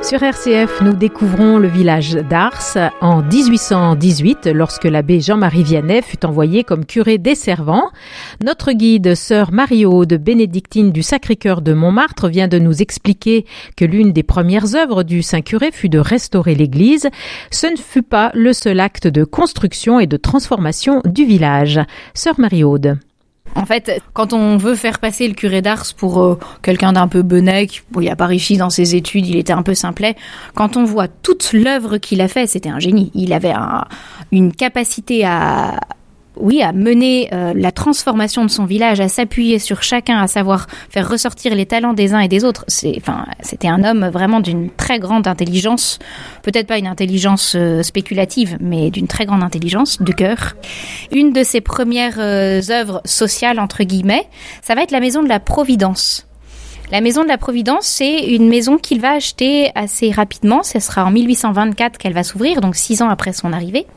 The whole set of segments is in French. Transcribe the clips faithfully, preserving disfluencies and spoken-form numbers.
Sur R C F, nous découvrons le village d'Ars en dix-huit cent dix-huit, lorsque l'abbé Jean-Marie Vianney fut envoyé comme curé des Servants. Notre guide, sœur Marie-Aude, bénédictine du Sacré-Cœur de Montmartre, vient de nous expliquer que l'une des premières œuvres du Saint-Curé fut de restaurer l'église. Ce ne fut pas le seul acte de construction et de transformation du village. Sœur Marie-Aude. En fait, quand on veut faire passer le curé d'Ars pour euh, quelqu'un d'un peu benec, bon, il n'a pas réussi dans ses études, il était un peu simplet. Quand on voit toute l'œuvre qu'il a faite, c'était un génie. Il avait un, une capacité à... Oui, à mener euh, la transformation de son village, à s'appuyer sur chacun, à savoir faire ressortir les talents des uns et des autres. C'est, enfin, c'était un homme vraiment d'une très grande intelligence, peut-être pas une intelligence euh, spéculative, mais d'une très grande intelligence, de cœur. Une de ses premières euh, œuvres sociales, entre guillemets, ça va être la Maison de la Providence. La Maison de la Providence, c'est une maison qu'il va acheter assez rapidement. Ce sera en mille huit cent vingt-quatre qu'elle va s'ouvrir, donc six ans après son arrivée.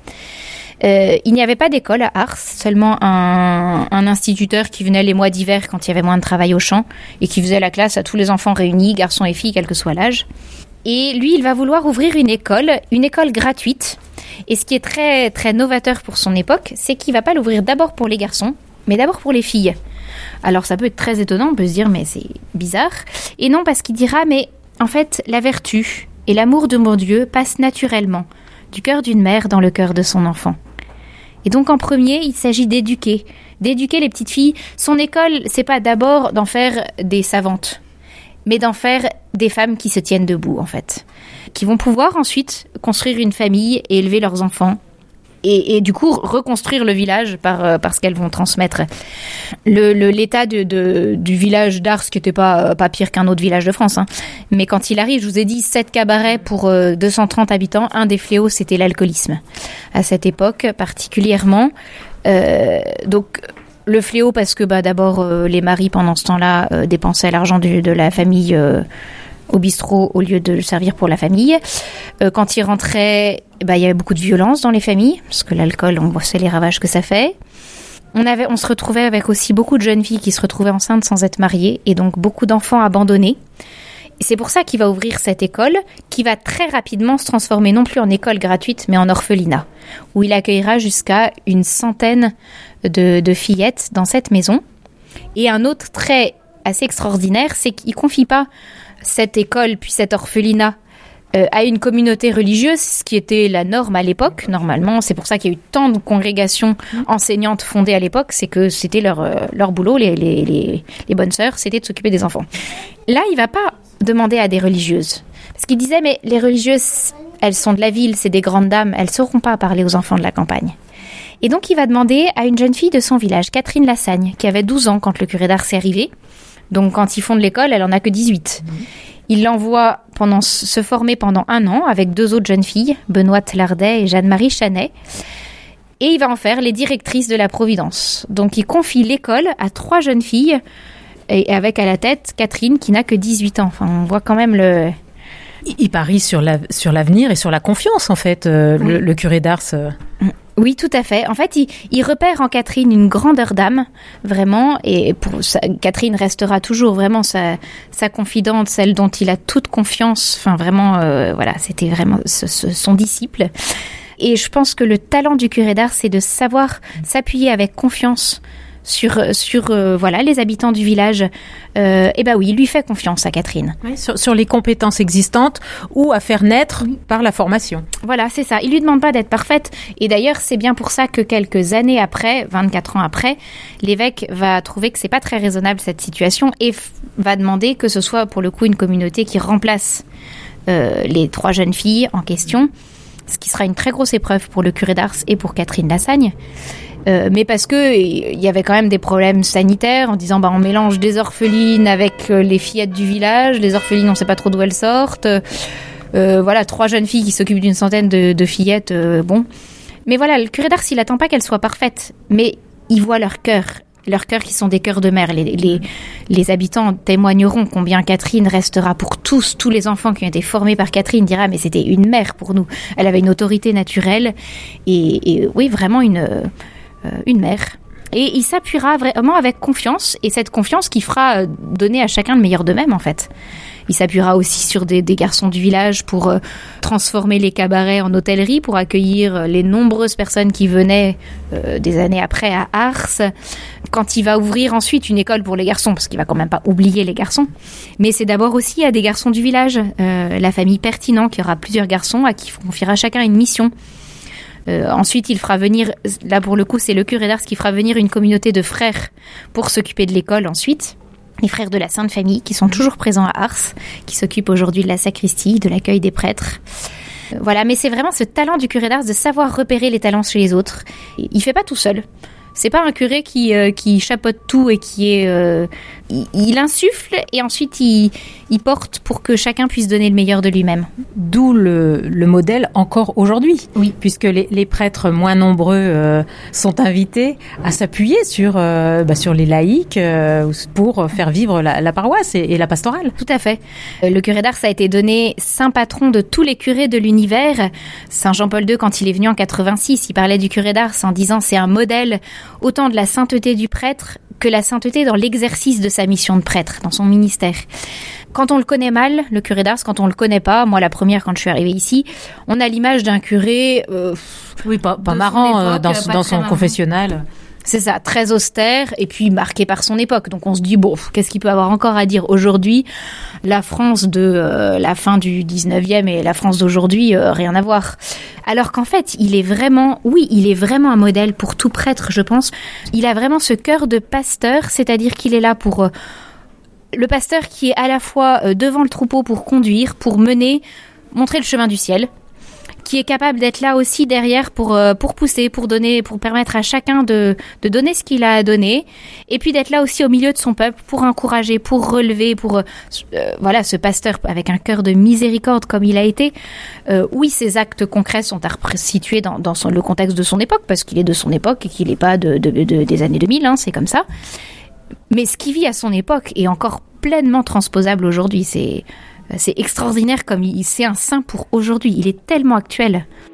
Euh, il n'y avait pas d'école à Ars, seulement un, un instituteur qui venait les mois d'hiver quand il y avait moins de travail au champ et qui faisait la classe à tous les enfants réunis, garçons et filles, quel que soit l'âge. Et lui, il va vouloir ouvrir une école, une école gratuite. Et ce qui est très, très novateur pour son époque, c'est qu'il ne va pas l'ouvrir d'abord pour les garçons, mais d'abord pour les filles. Alors ça peut être très étonnant, on peut se dire, mais c'est bizarre. Et non, parce qu'il dira, mais en fait, la vertu et l'amour de mon Dieu passent naturellement du cœur d'une mère dans le cœur de son enfant. Et donc en premier, il s'agit d'éduquer, d'éduquer les petites filles. Son école, c'est pas d'abord d'en faire des savantes, mais d'en faire des femmes qui se tiennent debout en fait, qui vont pouvoir ensuite construire une famille et élever leurs enfants. Et, et du coup, reconstruire le village par, euh, par ce qu'elles vont transmettre. Le, le, l'état de, de, du village d'Ars, qui n'était pas, pas pire qu'un autre village de France, hein. Mais quand il arrive, je vous ai dit, sept cabarets pour euh, deux cent trente habitants. Un des fléaux, c'était l'alcoolisme. À cette époque, particulièrement. Euh, donc, le fléau, parce que bah, d'abord, euh, les maris, pendant ce temps-là, euh, dépensaient l'argent du, de la famille euh, au bistrot au lieu de le servir pour la famille. Euh, quand ils rentraient, bah, il y avait beaucoup de violence dans les familles, parce que l'alcool, on sait les ravages que ça fait. On, avait, on se retrouvait avec aussi beaucoup de jeunes filles qui se retrouvaient enceintes sans être mariées, et donc beaucoup d'enfants abandonnés. Et c'est pour ça qu'il va ouvrir cette école, qui va très rapidement se transformer non plus en école gratuite, mais en orphelinat, où il accueillera jusqu'à une centaine de, de fillettes dans cette maison. Et un autre trait assez extraordinaire, c'est qu'il ne confie pas cette école, puis cet orphelinat, euh, à une communauté religieuse, ce qui était la norme à l'époque. Normalement, c'est pour ça qu'il y a eu tant de congrégations enseignantes fondées à l'époque, c'est que c'était leur, euh, leur boulot, les, les, les, les bonnes sœurs, c'était de s'occuper des enfants. Là, il ne va pas demander à des religieuses. Parce qu'il disait, mais les religieuses, elles sont de la ville, c'est des grandes dames, elles ne sauront pas parler aux enfants de la campagne. Et donc, il va demander à une jeune fille de son village, Catherine Lassagne, qui avait douze ans quand le curé d'Ars est arrivé. Donc, quand ils fondent l'école, elle en a que dix-huit. Mmh. Il l'envoie pendant, se former pendant un an avec deux autres jeunes filles, Benoît Lardet et Jeanne-Marie Chanet. Et il va en faire les directrices de la Providence. Donc, il confie l'école à trois jeunes filles, et avec à la tête Catherine, qui n'a que dix-huit ans. Enfin, on voit quand même le... Il parie sur, la, sur l'avenir et sur la confiance, en fait, euh, oui. le, le curé d'Ars. Euh... Oui, tout à fait. En fait, il, il repère en Catherine une grandeur d'âme, vraiment, et pour ça, Catherine restera toujours vraiment sa, sa confidente, celle dont il a toute confiance. Enfin, vraiment, euh, voilà, c'était vraiment ce, ce, son disciple. Et je pense que le talent du curé d'Ars, c'est de savoir s'appuyer avec confiance sur, sur euh, voilà, les habitants du village. Euh, et ben oui, il lui fait confiance à Catherine. Oui, sur, sur les compétences existantes ou à faire naître oui. par la formation. Voilà, c'est ça. Il lui demande pas d'être parfaite. Et d'ailleurs, c'est bien pour ça que quelques années après, vingt-quatre ans après, l'évêque va trouver que c'est pas très raisonnable cette situation et f- va demander que ce soit pour le coup une communauté qui remplace euh, les trois jeunes filles en question, ce qui sera une très grosse épreuve pour le curé d'Ars et pour Catherine Lassagne. Euh, mais parce que il y avait quand même des problèmes sanitaires en disant bah on mélange des orphelines avec euh, les fillettes du village, les orphelines on sait pas trop d'où elles sortent, euh, voilà trois jeunes filles qui s'occupent d'une centaine de, de fillettes, euh, bon. Mais voilà, le curé d'Ars il attend pas qu'elles soient parfaites, mais il voit leur cœur, leurs cœurs qui sont des cœurs de mère. Les, les, les habitants témoigneront combien Catherine restera pour tous, tous les enfants qui ont été formés par Catherine dira mais c'était une mère pour nous. Elle avait une autorité naturelle et, et oui vraiment une Euh, une mère. Et il s'appuiera vraiment avec confiance, et cette confiance qui fera donner à chacun le meilleur d'eux-mêmes, en fait. Il s'appuiera aussi sur des, des garçons du village pour euh, transformer les cabarets en hôtellerie, pour accueillir les nombreuses personnes qui venaient euh, des années après à Ars. Quand il va ouvrir ensuite une école pour les garçons, parce qu'il va quand même pas oublier les garçons, mais c'est d'abord aussi à des garçons du village, euh, la famille Pertinent, qui aura plusieurs garçons à qui confiera chacun une mission. Euh, ensuite, il fera venir, là pour le coup, c'est le curé d'Ars qui fera venir une communauté de frères pour s'occuper de l'école ensuite. Les frères de la Sainte Famille, qui sont toujours présents à Ars, qui s'occupent aujourd'hui de la sacristie, de l'accueil des prêtres. Euh, voilà, mais c'est vraiment ce talent du curé d'Ars de savoir repérer les talents chez les autres. Il fait pas tout seul. C'est pas un curé qui, euh, qui chapeaute tout et qui est... Euh, il, il insuffle et ensuite il, il porte pour que chacun puisse donner le meilleur de lui-même. D'où le, le modèle encore aujourd'hui. Oui. Puisque les, les prêtres moins nombreux euh, sont invités à s'appuyer sur, euh, bah, sur les laïcs euh, pour faire vivre la, la paroisse et, et la pastorale. Tout à fait. Le curé d'Ars a été donné saint patron de tous les curés de l'univers. Saint Jean-Paul deux, quand il est venu en quatre-vingt-six, il parlait du curé d'Ars en disant c'est un modèle autant de la sainteté du prêtre que la sainteté dans l'exercice de sa mission de prêtre, dans son ministère. Quand on le connaît mal, le curé d'Ars, quand on le connaît pas, moi la première quand je suis arrivée ici, on a l'image d'un curé... Euh, oui, pas, pas marrant époque, euh, dans, pas dans son marrant. confessionnal. C'est ça, très austère et puis marqué par son époque. Donc on se dit, bon, qu'est-ce qu'il peut avoir encore à dire aujourd'hui ? La France de euh, la fin du dix-neuvième et la France d'aujourd'hui, euh, rien à voir. Alors qu'en fait, il est vraiment, oui, il est vraiment un modèle pour tout prêtre, je pense. Il a vraiment ce cœur de pasteur, c'est-à-dire qu'il est là pour... Euh, le pasteur qui est à la fois euh, devant le troupeau pour conduire, pour mener, montrer le chemin du ciel, qui est capable d'être là aussi derrière pour euh, pour pousser, pour donner, pour permettre à chacun de de donner ce qu'il a à donner, et puis d'être là aussi au milieu de son peuple pour encourager, pour relever, pour euh, voilà, ce pasteur avec un cœur de miséricorde comme il a été. Euh, oui, ses actes concrets sont à resituer dans dans son, le contexte de son époque, parce qu'il est de son époque et qu'il n'est pas de, de, de des années deux mille, hein, c'est comme ça. Mais ce qui vit à son époque est encore pleinement transposable aujourd'hui. C'est C'est extraordinaire comme il, c'est un saint pour aujourd'hui. Il est tellement actuel.